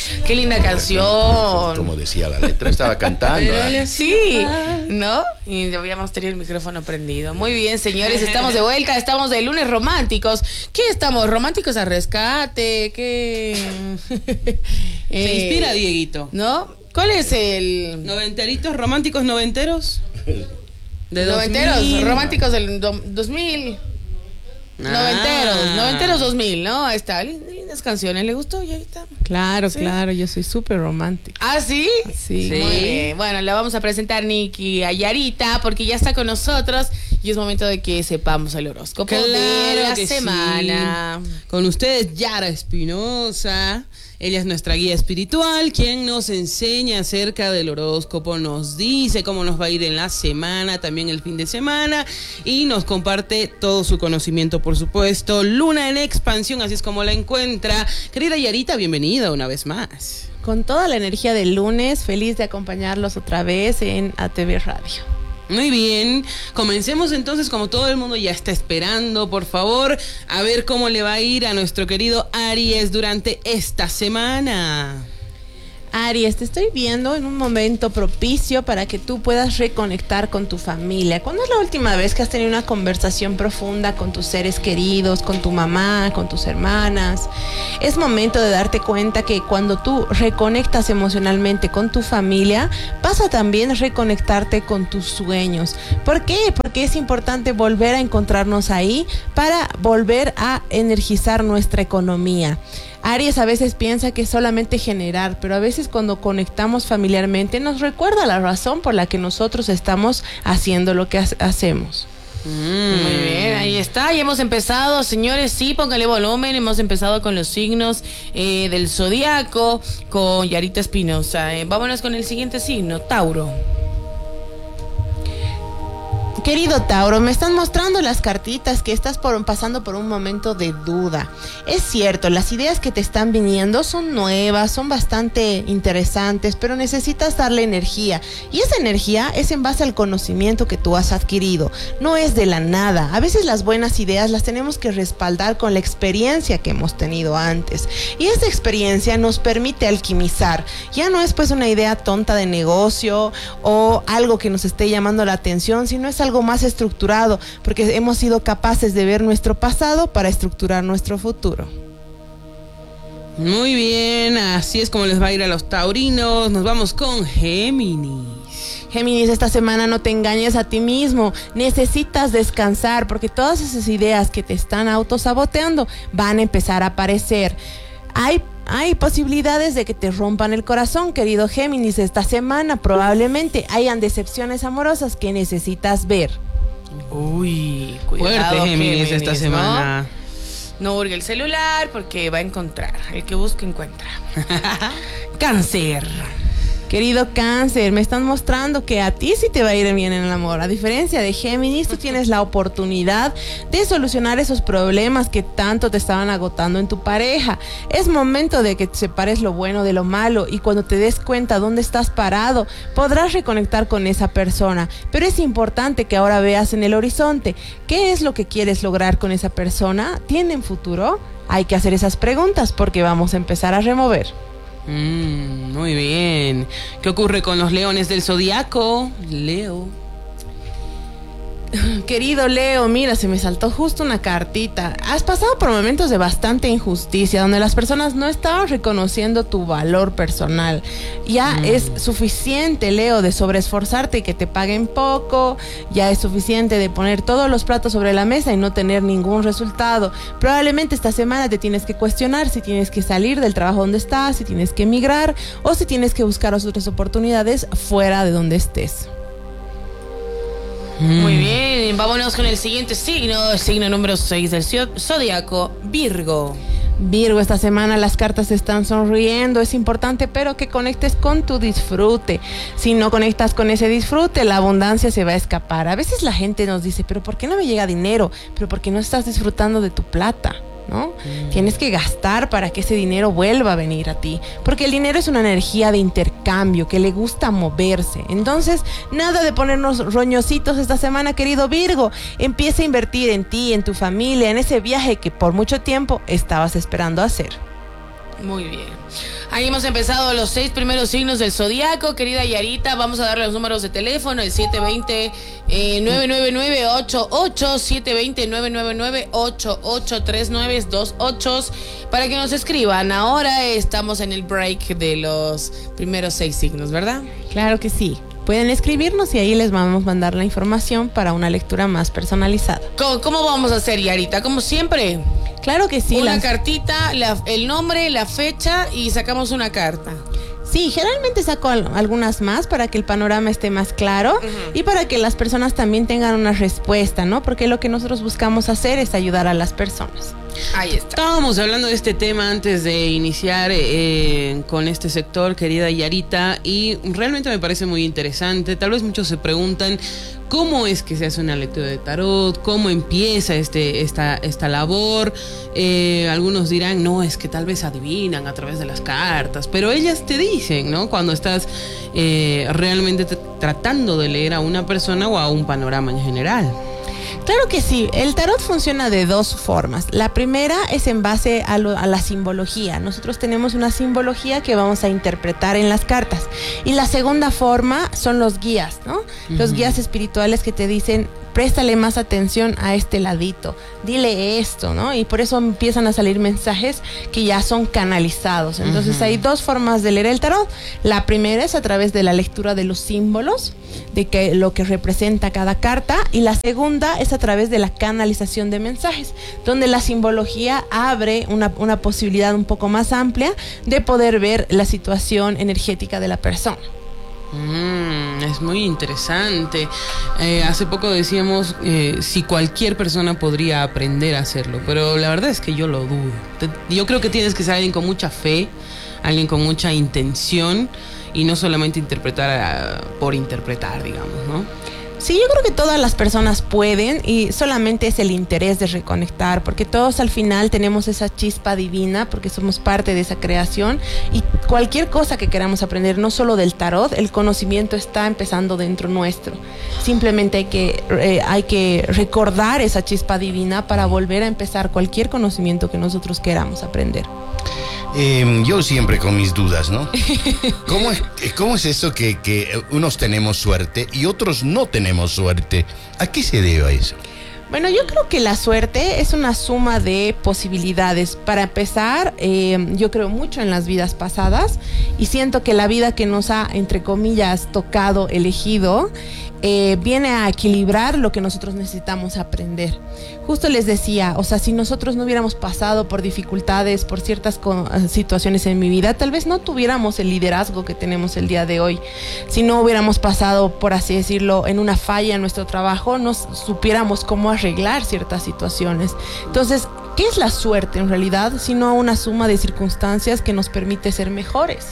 Qué linda canción. Como decía la letra, estaba cantando. Sí, ¿no? Y debíamos tener el micrófono prendido. Muy bien, señores, estamos de vuelta, estamos de lunes románticos. ¿Qué estamos? ¿Románticos a rescate? ¿Qué? Se inspira Dieguito. ¿No? ¿Cuál es el...? ¿Noventeritos románticos noventeros? De noventeros, románticos del 2000. Noventeros 2000, ¿no? Ahí está, lindas canciones, ¿le gustó? Y ahí está. Claro, ¿Sí? claro, yo soy súper romántica. ¿Ah, sí? Sí. Muy bien. Bueno, la vamos a presentar Nikki a Yarita porque ya está con nosotros y es momento de que sepamos el horóscopo de la semana. Sí. Con ustedes, Yara Espinosa. Ella es nuestra guía espiritual, quien nos enseña acerca del horóscopo, nos dice cómo nos va a ir en la semana, también el fin de semana, y nos comparte todo su conocimiento, por supuesto. Luna en expansión, así es como la encuentra. Querida Yarita, bienvenida una vez más. Con toda la energía del lunes, feliz de acompañarlos otra vez en ATV Radio. Muy bien, comencemos entonces, como todo el mundo ya está esperando, por favor, a ver cómo le va a ir a nuestro querido Aries durante esta semana. Aries, te estoy viendo en un momento propicio para que tú puedas reconectar con tu familia. ¿Cuándo es la última vez que has tenido una conversación profunda con tus seres queridos, con tu mamá, con tus hermanas? Es momento de darte cuenta que cuando tú reconectas emocionalmente con tu familia, vas a también reconectarte con tus sueños. ¿Por qué? Porque es importante volver a encontrarnos ahí para volver a energizar nuestra economía. Aries a veces piensa que es solamente generar, pero a veces cuando conectamos familiarmente nos recuerda la razón por la que nosotros estamos haciendo lo que hacemos. Muy bien, ahí está, y hemos empezado, señores, sí, póngale volumen, hemos empezado con los signos del zodiaco, con Yarita Espinosa. Vámonos con el siguiente signo, Tauro. Querido Tauro, me están mostrando las cartitas que estás pasando por un momento de duda. Es cierto, las ideas que te están viniendo son nuevas, son bastante interesantes, pero necesitas darle energía. Y esa energía es en base al conocimiento que tú has adquirido. No es de la nada. A veces las buenas ideas las tenemos que respaldar con la experiencia que hemos tenido antes. Y esa experiencia nos permite alquimizar. Ya no es pues una idea tonta de negocio o algo que nos esté llamando la atención, sino es algo más estructurado, porque hemos sido capaces de ver nuestro pasado para estructurar nuestro futuro. Muy bien, así es como les va a ir a los taurinos. Nos vamos con Géminis. Géminis, esta semana no te engañes a ti mismo, necesitas descansar porque todas esas ideas que te están autosaboteando van a empezar a aparecer. Hay posibilidades de que te rompan el corazón, querido Géminis. Esta semana probablemente hayan decepciones amorosas que necesitas ver. Uy, cuidado, fuerte Géminis esta semana. No hurgue el celular porque va a encontrar. El que busca, encuentra. Cáncer. Querido Cáncer, me están mostrando que a ti sí te va a ir bien en el amor. A diferencia de Géminis, tú tienes la oportunidad de solucionar esos problemas que tanto te estaban agotando en tu pareja. Es momento de que separes lo bueno de lo malo y cuando te des cuenta dónde estás parado, podrás reconectar con esa persona. Pero es importante que ahora veas en el horizonte qué es lo que quieres lograr con esa persona. ¿Tienen futuro? Hay que hacer esas preguntas porque vamos a empezar a remover. Muy bien. ¿Qué ocurre con los leones del zodiaco? Leo. Querido Leo, mira, se me saltó justo una cartita. Has pasado por momentos de bastante injusticia, donde las personas no estaban reconociendo tu valor personal. Ya es suficiente, Leo, de sobreesforzarte y que te paguen poco. Ya es suficiente de poner todos los platos sobre la mesa y no tener ningún resultado. Probablemente esta semana te tienes que cuestionar si tienes que salir del trabajo donde estás, si tienes que emigrar o si tienes que buscar otras oportunidades fuera de donde estés. Muy bien, vámonos con el siguiente signo, el signo número 6 del zodiaco, Virgo. Virgo, esta semana las cartas están sonriendo, es importante pero que conectes con tu disfrute. Si no conectas con ese disfrute, la abundancia se va a escapar. A veces la gente nos dice, pero ¿por qué no me llega dinero? Pero ¿por qué no estás disfrutando de tu plata? ¿No? Tienes que gastar para que ese dinero vuelva a venir a ti, porque el dinero es una energía de intercambio que le gusta moverse. Entonces, nada de ponernos roñositos esta semana, querido Virgo. Empieza a invertir en ti, en tu familia, en ese viaje que por mucho tiempo estabas esperando hacer. Muy bien. Ahí hemos empezado los 6 primeros signos del zodiaco, querida Yarita. Vamos a darle los números de teléfono, el 720-999-88, 720-999-883928, para que nos escriban. Ahora estamos en el break de los primeros 6 signos, ¿verdad? Claro que sí. Pueden escribirnos y ahí les vamos a mandar la información para una lectura más personalizada. ¿Cómo vamos a hacer, Yarita? Como siempre. Claro que sí. Una cartita, el nombre, la fecha y sacamos una carta. Sí, generalmente saco algunas más para que el panorama esté más claro y para que las personas también tengan una respuesta, ¿no? Porque lo que nosotros buscamos hacer es ayudar a las personas. Ahí está. Estábamos hablando de este tema antes de iniciar con este sector, querida Yarita, y realmente me parece muy interesante. Tal vez muchos se preguntan cómo es que se hace una lectura de tarot, cómo empieza esta labor. Algunos dirán, no, es que tal vez adivinan a través de las cartas, pero ellas te dicen, ¿no? Cuando estás realmente tratando de leer a una persona o a un panorama en general. Claro que sí, el tarot funciona de dos formas. La primera es en base a la simbología. Nosotros tenemos una simbología que vamos a interpretar en las cartas. Y la segunda forma son los guías, ¿no? Los guías espirituales que te dicen, préstale más atención a este ladito, dile esto, ¿no? Y por eso empiezan a salir mensajes que ya son canalizados. Entonces hay dos formas de leer el tarot. La primera es a través de la lectura de los símbolos, de lo que representa cada carta, y la segunda es a través de la canalización de mensajes, donde la simbología abre una posibilidad un poco más amplia de poder ver la situación energética de la persona. Es muy interesante. Hace poco decíamos si cualquier persona podría aprender a hacerlo, pero la verdad es que yo lo dudo. Yo creo que tienes que ser alguien con mucha fe, alguien con mucha intención y no solamente interpretar por interpretar, digamos, ¿no? Sí, yo creo que todas las personas pueden y solamente es el interés de reconectar, porque todos al final tenemos esa chispa divina, porque somos parte de esa creación, y cualquier cosa que queramos aprender, no solo del tarot, el conocimiento está empezando dentro nuestro. Simplemente hay que recordar esa chispa divina para volver a empezar cualquier conocimiento que nosotros queramos aprender. Yo siempre con mis dudas, ¿no? ¿Cómo es eso que unos tenemos suerte y otros no tenemos suerte? ¿A qué se debe eso? Bueno, yo creo que la suerte es una suma de posibilidades. Para empezar, yo creo mucho en las vidas pasadas y siento que la vida que nos ha, entre comillas, tocado, elegido, viene a equilibrar lo que nosotros necesitamos aprender. Justo les decía, o sea, si nosotros no hubiéramos pasado por dificultades, por ciertas situaciones en mi vida, tal vez no tuviéramos el liderazgo que tenemos el día de hoy. Si no hubiéramos pasado, por así decirlo, en una falla en nuestro trabajo, no supiéramos cómo arreglar ciertas situaciones. Entonces, ¿qué es la suerte en realidad? Sino una suma de circunstancias que nos permite ser mejores.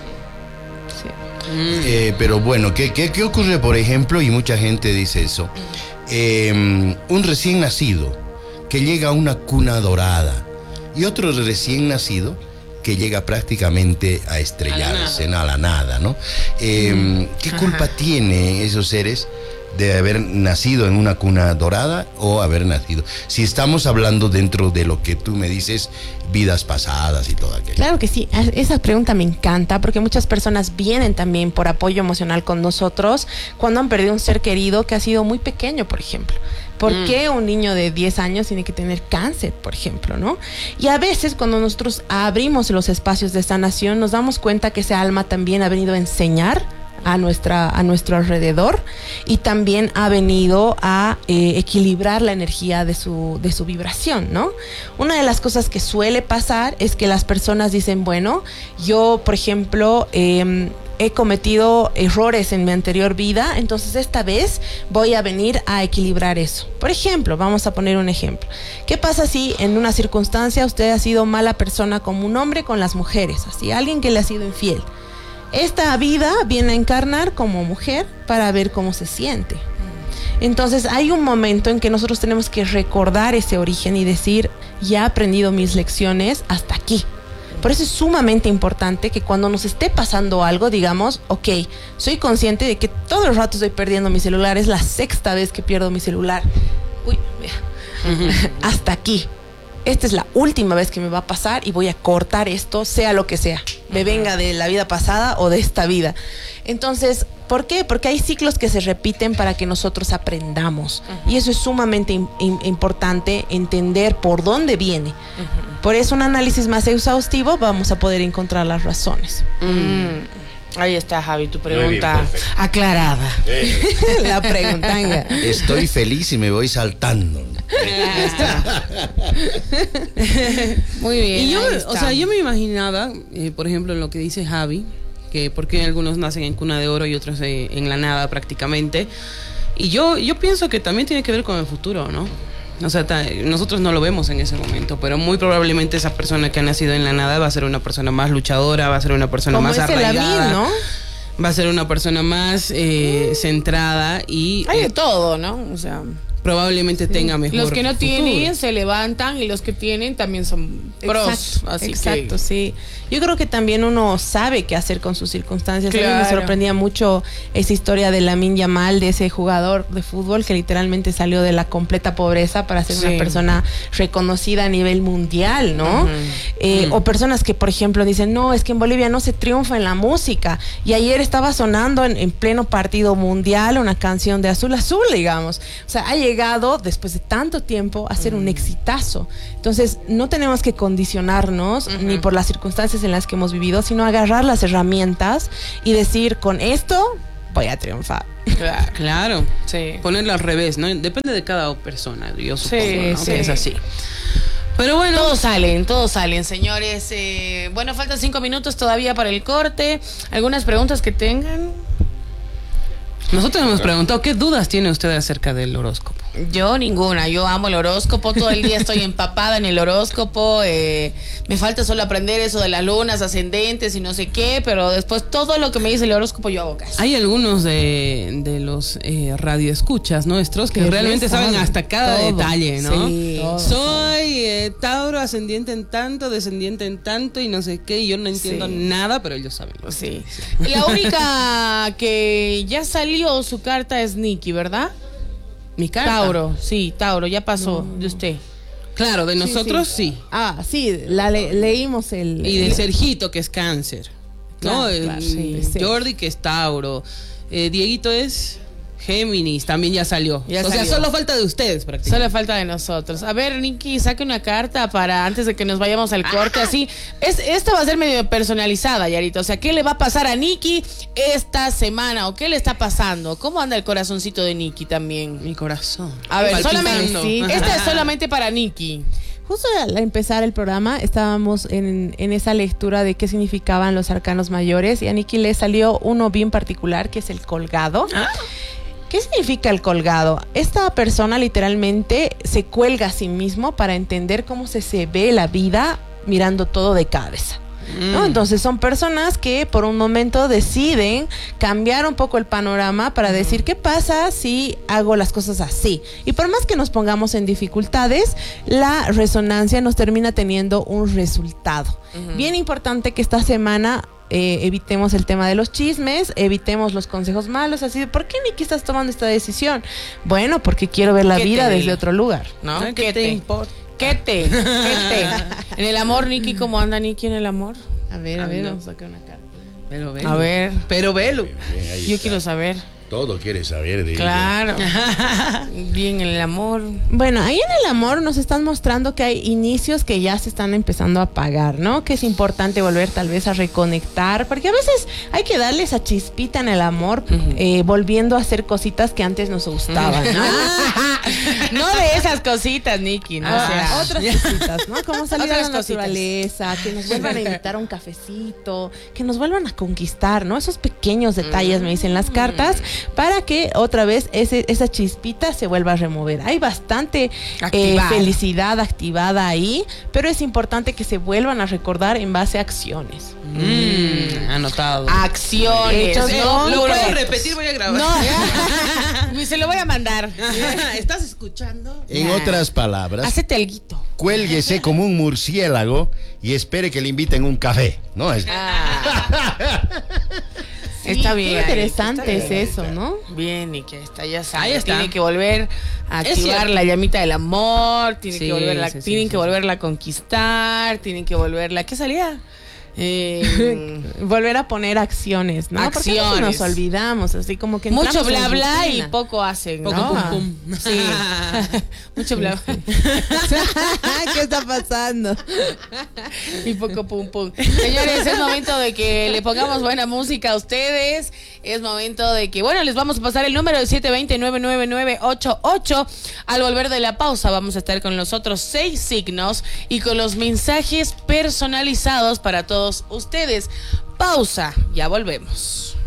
Pero bueno, ¿qué ocurre, por ejemplo? Y mucha gente dice eso. Un recién nacido que llega a una cuna dorada y otro recién nacido que llega prácticamente a estrellarse, a la nada, ¿no? ¿Qué culpa tienen esos seres de haber nacido en una cuna dorada o haber nacido? Si estamos hablando dentro de lo que tú me dices, vidas pasadas y todo aquello. Claro que sí, esa pregunta me encanta porque muchas personas vienen también por apoyo emocional con nosotros cuando han perdido un ser querido que ha sido muy pequeño, por ejemplo. ¿Por qué un niño de 10 años tiene que tener cáncer, por ejemplo, no? Y a veces cuando nosotros abrimos los espacios de sanación nos damos cuenta que ese alma también ha venido a enseñar a nuestro alrededor y también ha venido a equilibrar la energía de su vibración, ¿no? Una de las cosas que suele pasar es que las personas dicen, bueno, yo, por ejemplo, he cometido errores en mi anterior vida, entonces esta vez voy a venir a equilibrar eso. Por ejemplo, vamos a poner un ejemplo. ¿Qué pasa si en una circunstancia usted ha sido mala persona como un hombre con las mujeres? Así, alguien que le ha sido infiel. Esta vida viene a encarnar como mujer para ver cómo se siente. Entonces hay un momento en que nosotros tenemos que recordar ese origen y decir, ya he aprendido mis lecciones hasta aquí. Por eso es sumamente importante que cuando nos esté pasando algo, digamos, ok, soy consciente de que todo el rato estoy perdiendo mi celular, es la 6ª vez que pierdo mi celular. Uy, hasta aquí. esta es la última vez que me va a pasar y voy a cortar esto, sea lo que sea, me venga de la vida pasada o de esta vida. Entonces, ¿por qué? Porque hay ciclos que se repiten para que nosotros aprendamos. Y eso es sumamente importante, entender por dónde viene. Por eso un análisis más exhaustivo vamos a poder encontrar las razones. Ahí está, Javi, tu Muy bien, pregunta perfecto. aclarada. La preguntanga. Estoy feliz y me voy saltando. Ahí está. Muy bien. Y yo, ahí está. o sea, yo me imaginaba, por ejemplo, en lo que dice Javi, que porque algunos nacen en cuna de oro y otros en la nada prácticamente. Y yo pienso que también tiene que ver con el futuro, ¿no? O sea, nosotros no lo vemos en ese momento, pero muy probablemente esa persona que ha nacido en la nada va a ser una persona más luchadora, va a ser una persona Como más es el arraigada, Lamin, ¿no? va a ser una persona más centrada y Hay de todo, ¿no? O sea, probablemente tenga mejor los que no futuro. tienen se levantan y los que tienen también son pros. Así Exacto, que, sí. Yo creo que también uno sabe qué hacer con sus circunstancias. A mí me Claro. sorprendía mucho esa historia de Lamine Yamal, de ese jugador de fútbol que literalmente salió de la completa pobreza para ser Sí. una persona reconocida a nivel mundial, ¿no? O personas que, por ejemplo, dicen, no, es que en Bolivia no se triunfa en la música. Y ayer estaba sonando en pleno partido mundial una canción de Azul Azul, digamos. O sea, ha llegado, después de tanto tiempo, a ser un exitazo. Entonces, no tenemos que condicionarnos ni por las circunstancias en las que hemos vivido, sino agarrar las herramientas y decir, con esto voy a triunfar. Claro, Sí. ponerlo al revés, ¿no? Depende de cada persona, yo supongo, ¿no? sí. Que es así. Pero bueno, Todos salen, señores. Bueno, faltan 5 minutos todavía para el corte. ¿Algunas preguntas que tengan? nosotros hemos preguntado, ¿qué dudas tiene usted acerca del horóscopo? Yo ninguna, yo amo el horóscopo, todo el día estoy empapada en el horóscopo, me falta solo aprender eso de las lunas ascendentes y no sé qué, pero después todo lo que me dice el horóscopo yo hago caso. Hay algunos de los radioescuchas nuestros que Que realmente saben saben hasta cada todo. detalle, ¿no? Sí. Todo Soy Tauro, ascendiente en tanto, descendiente en tanto y no sé qué, y yo no entiendo Sí. nada, pero ellos saben. Sí. La única que ya salió su carta es Nikki, ¿verdad? Mi carta. Tauro, sí, Tauro, ya pasó de usted. Claro, de nosotros sí. Ah, sí, leímos el... Y de Sergito, que es cáncer. ¿No? Claro, claro, sí. Jordi, que es Tauro. Dieguito es Géminis, también ya salió. Ya o sea, salió. solo falta de ustedes prácticamente. Solo falta de nosotros. A ver, Nikki, saque una carta para antes de que nos vayamos al corte. Así, esta va a ser medio personalizada, Yarita. O sea, ¿qué le va a pasar a Nikki esta semana? ¿O qué le está pasando? ¿Cómo anda el corazoncito de Nikki también? Mi corazón. A ver, Palpitando. solamente. Esta es solamente para Nikki. Justo al empezar el programa estábamos en esa lectura de qué significaban los arcanos mayores y a Nikki le salió uno bien particular que es el colgado. ¿Qué significa el colgado? Esta persona literalmente se cuelga a sí mismo para entender cómo se ve la vida mirando todo de cabeza, ¿no? Entonces son personas que por un momento deciden cambiar un poco el panorama para decir qué pasa si hago las cosas así. Y por más que nos pongamos en dificultades, la resonancia nos termina teniendo un resultado. Bien importante que esta semana evitemos el tema de los chismes, evitemos los consejos malos, así de, ¿por qué Nikki estás tomando esta decisión? Bueno, porque quiero ver la ¿Qué vida te desde digo? otro lugar. ¿No? ¿Qué ¿Qué te te importa? ¿Qué te? En el amor, Nikki, ¿cómo anda Nikki en el amor? A ver, no. vamos a sacar una carta. Pero velo. A ver, Pero velo. Bien, ahí yo está. quiero saber. Todo quiere saber de ella. Claro. Bien en el amor. Bueno, ahí en el amor nos están mostrando que hay inicios que ya se están empezando a apagar, ¿no? Que es importante volver tal vez a reconectar, porque a veces hay que darle esa chispita en el amor, volviendo a hacer cositas que antes nos gustaban, ¿no? No de esas cositas, Nikki, ¿no? O sea, Otras cositas, ¿no? Como salir a Otras la cositas. naturaleza, que nos vuelvan a invitar a un cafecito, que nos vuelvan a conquistar, ¿no? Esos pequeños detalles me dicen las cartas, para que otra vez esa chispita se vuelva a remover. Hay bastante Activar. felicidad activada ahí, pero es importante que se vuelvan a recordar en base a acciones. Anotado. acciones. Hechos no Lo puedes puedes repetir, voy a grabar. No, se lo voy a mandar. ¿Estás escuchando? En otras palabras, Hacete alguito. cuélguese como un murciélago y espere que le inviten un café, ¿no? Ah. Está bien. Qué interesante está bien, es eso, ¿no? Bien, y que está, ya Ahí sabe, está. tiene que volver a Es activar cierto. la llamita del amor, tiene Sí, que volverla, sí, sí, tienen sí, que sí. volverla a conquistar, tienen que volverla, ¿qué salía? Volver a poner acciones, ¿no? Porque a veces Acciones. nos olvidamos, así como que Mucho entramos en bla bla y rutina. poco hacen, Poco ¿no? pum pum. Sí. Mucho bla bla ¿Qué está pasando? y poco pum pum. Señores, es momento de que le pongamos buena música a ustedes. Es momento de que, bueno, les vamos a pasar el número de 720-99988. Al volver de la pausa vamos a estar con los otros 6 signos y con los mensajes personalizados para todos ustedes. Pausa, ya volvemos.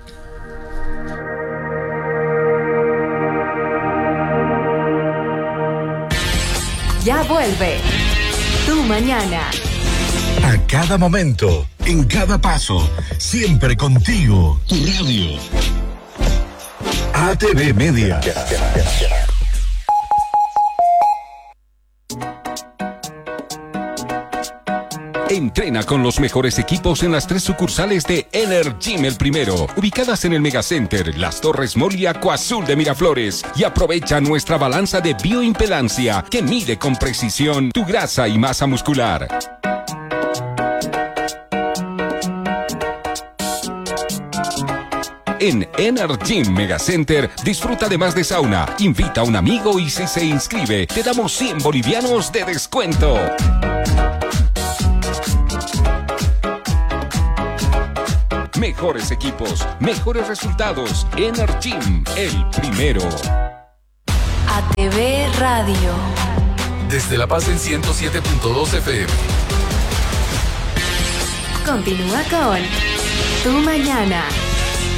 Ya vuelve Tu Mañana. A cada momento, en cada paso, siempre contigo. Tu radio. ATV Media. Entrena con los mejores equipos en las 3 sucursales de Energym El Primero, ubicadas en el Megacenter, Las Torres Mall y Acuazul de Miraflores. Y aprovecha nuestra balanza de bioimpedancia que mide con precisión tu grasa y masa muscular. En Energym Megacenter, disfruta además de sauna, invita a un amigo y si se inscribe, te damos 100 bolivianos de descuento. Mejores equipos, mejores resultados. Energym, el primero. ATV Radio. Desde La Paz en 107.2 FM. Continúa con Tu Mañana.